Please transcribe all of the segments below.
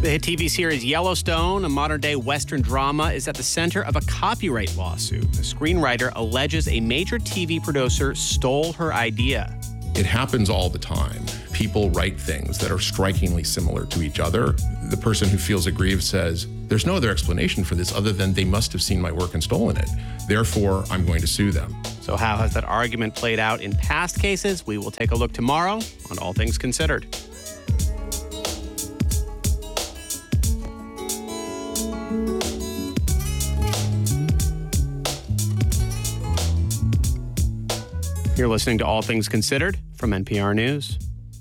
The hit TV series Yellowstone, a modern-day Western drama, is at the center of a copyright lawsuit. The screenwriter alleges a major TV producer stole her idea. It happens all the time. People write things that are strikingly similar to each other. The person who feels aggrieved says, there's no other explanation for this other than they must have seen my work and stolen it. Therefore, I'm going to sue them. So how has that argument played out in past cases? We will take a look tomorrow on All Things Considered. You're listening to All Things Considered from NPR News.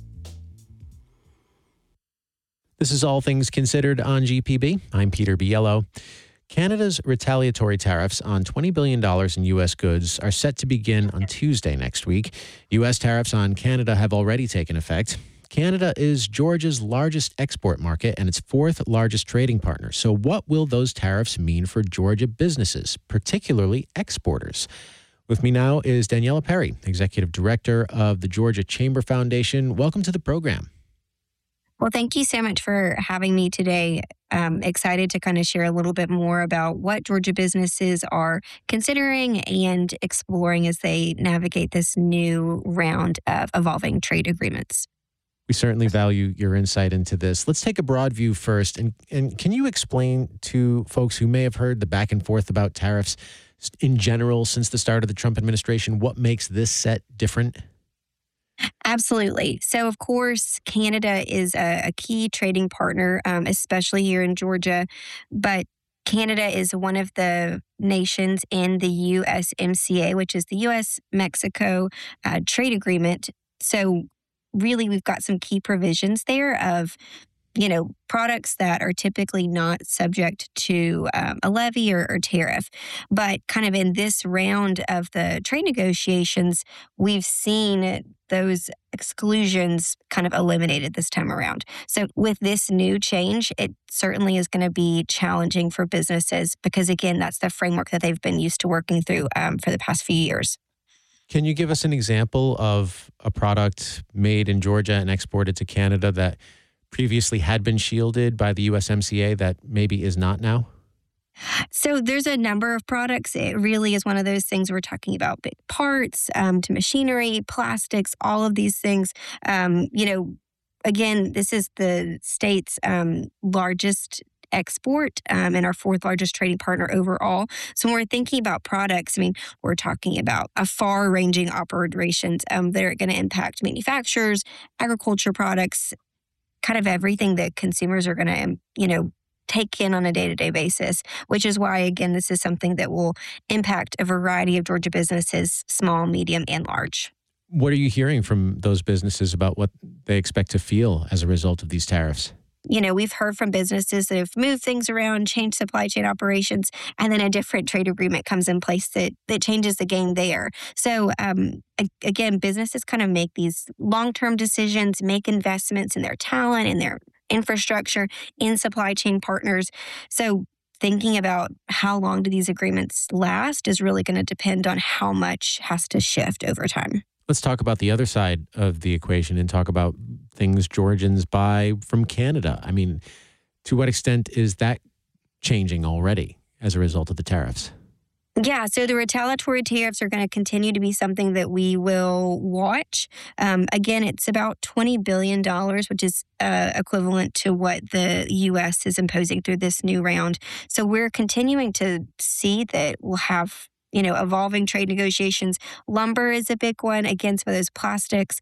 This is All Things Considered on GPB. I'm Peter Biello. Canada's retaliatory tariffs on $20 billion in U.S. goods are set to begin on Tuesday next week. U.S. tariffs on Canada have already taken effect. Canada is Georgia's largest export market and its fourth largest trading partner. So what will those tariffs mean for Georgia businesses, particularly exporters? With me now is Daniela Perry, Executive Director of the Georgia Chamber Foundation. Welcome to the program. Well, thank you so much for having me today. Excited to kind of share a little bit more about what Georgia businesses are considering and exploring as they navigate this new round of evolving trade agreements. We certainly value your insight into this. Let's take a broad view first. And can you explain to folks who may have heard the back and forth about tariffs in general since the start of the Trump administration, what makes this set different? Absolutely. So, of course, Canada is a key trading partner, especially here in Georgia. But Canada is one of the nations in the USMCA, which is the U.S.-Mexico trade agreement. So, really, we've got some key provisions there of products that are typically not subject to a levy or tariff. But kind of in this round of the trade negotiations, we've seen those exclusions kind of eliminated this time around. So with this new change, it certainly is going to be challenging for businesses because, again, that's the framework that they've been used to working through for the past few years. Can you give us an example of a product made in Georgia and exported to Canada that previously had been shielded by the USMCA that maybe is not now? So there's a number of products. It really is one of those things we're talking about, big parts to machinery, plastics, all of these things. Again, this is the state's largest export and our fourth largest trading partner overall. So when we're thinking about products, we're talking about a far-ranging operations that are going to impact manufacturers, agriculture products, kind of everything that consumers are going to, take in on a day-to-day basis, which is why, again, this is something that will impact a variety of Georgia businesses, small, medium, and large. What are you hearing from those businesses about what they expect to feel as a result of these tariffs? We've heard from businesses that have moved things around, changed supply chain operations, and then a different trade agreement comes in place that changes the game there. So, again, businesses kind of make these long-term decisions, make investments in their talent and their infrastructure, in supply chain partners. So thinking about how long do these agreements last is really going to depend on how much has to shift over time. Let's talk about the other side of the equation and talk about things Georgians buy from Canada. To what extent is that changing already as a result of the tariffs? Yeah, so the retaliatory tariffs are going to continue to be something that we will watch. Again, it's about $20 billion, which is equivalent to what the U.S. is imposing through this new round. So we're continuing to see that we'll have evolving trade negotiations. Lumber is a big one. Again, some of those plastics,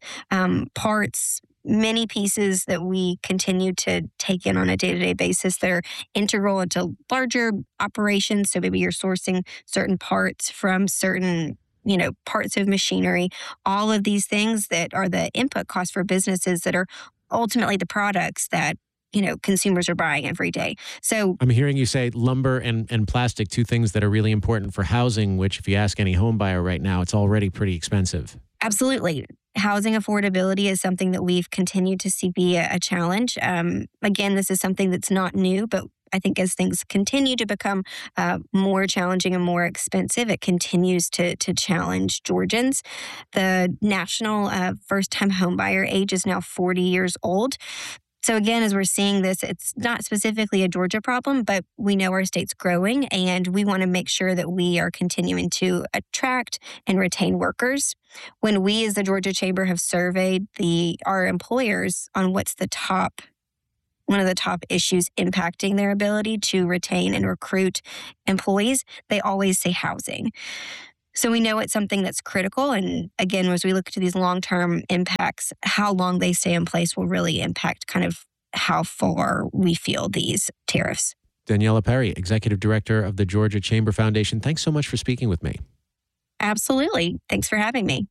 parts, many pieces that we continue to take in on a day-to-day basis that are integral into larger operations. So maybe you're sourcing certain parts from certain parts of machinery, all of these things that are the input costs for businesses that are ultimately the products that consumers are buying every day. So I'm hearing you say lumber and plastic, two things that are really important for housing, which if you ask any home buyer right now, it's already pretty expensive. Absolutely. Housing affordability is something that we've continued to see be a challenge. Again, this is something that's not new, but I think as things continue to become more challenging and more expensive, it continues to challenge Georgians. The national first-time homebuyer age is now 40 years old. So again, as we're seeing this, it's not specifically a Georgia problem, but we know our state's growing and we want to make sure that we are continuing to attract and retain workers. When we as the Georgia Chamber have surveyed our employers on what's one of the top issues impacting their ability to retain and recruit employees, they always say housing. So we know it's something that's critical. And again, as we look to these long-term impacts, how long they stay in place will really impact kind of how far we feel these tariffs. Daniela Perry, Executive Director of the Georgia Chamber Foundation. Thanks so much for speaking with me. Absolutely. Thanks for having me.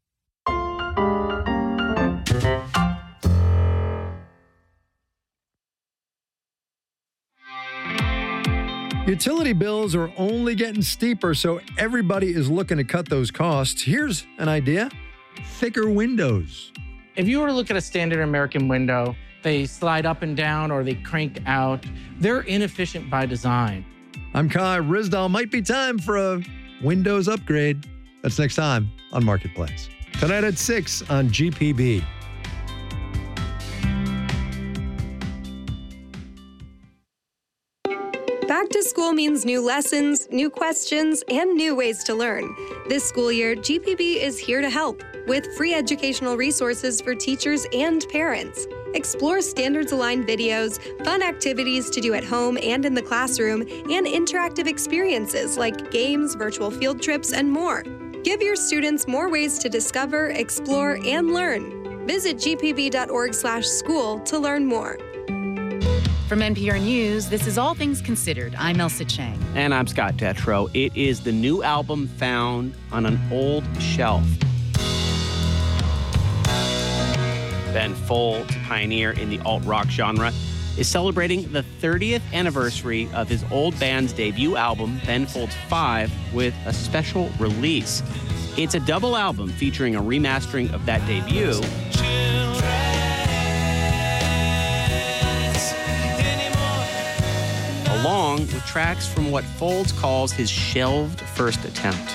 Utility bills are only getting steeper, so everybody is looking to cut those costs. Here's an idea: thicker windows. If you were to look at a standard American window, they slide up and down or they crank out. They're inefficient by design. I'm Kai Ryssdal. Might be time for a Windows upgrade. That's next time on Marketplace. Tonight at 6 on GPB. Back to school means new lessons, new questions, and new ways to learn. This school year, GPB is here to help with free educational resources for teachers and parents. Explore standards-aligned videos, fun activities to do at home and in the classroom, and interactive experiences like games, virtual field trips, and more. Give your students more ways to discover, explore, and learn. Visit gpb.org/school to learn more. From NPR News, this is All Things Considered. I'm Elsa Chang. And I'm Scott Detrow. It is the new album found on an old shelf. Ben Folds, pioneer in the alt-rock genre, is celebrating the 30th anniversary of his old band's debut album, Ben Folds 5, with a special release. It's a double album featuring a remastering of that debut, along with tracks from what Folds calls his shelved first attempt.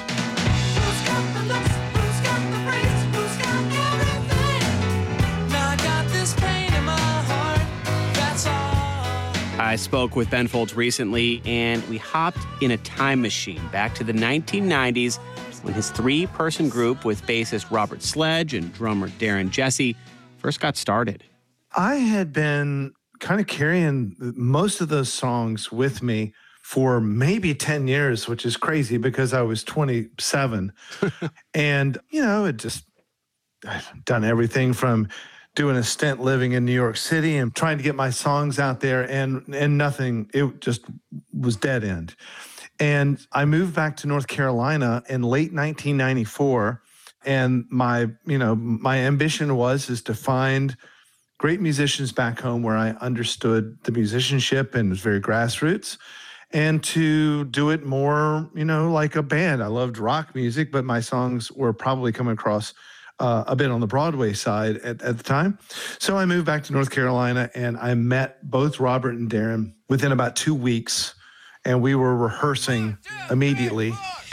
I spoke with Ben Folds recently, and we hopped in a time machine back to the 1990s when his three-person group with bassist Robert Sledge and drummer Darren Jesse first got started. I had been kind of carrying most of those songs with me for maybe 10 years, which is crazy because I was 27. And, I've done everything from doing a stint living in New York City and trying to get my songs out there and nothing, it just was dead end. And I moved back to North Carolina in late 1994. And my ambition is to find great musicians back home where I understood the musicianship and was very grassroots, and to do it more, like a band. I loved rock music, but my songs were probably coming across a bit on the Broadway side at the time. So I moved back to North Carolina and I met both Robert and Darren within about 2 weeks, and we were rehearsing immediately.